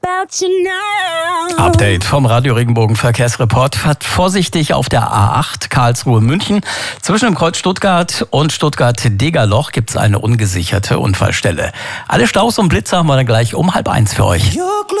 Update vom Radio Regenbogen Verkehrsreport. Fahrt vorsichtig auf der A8 Karlsruhe-München. Zwischen dem Kreuz Stuttgart und Stuttgart-Degerloch gibt es eine ungesicherte Unfallstelle. Alle Staus und Blitzer haben wir dann gleich um 12:30 für euch.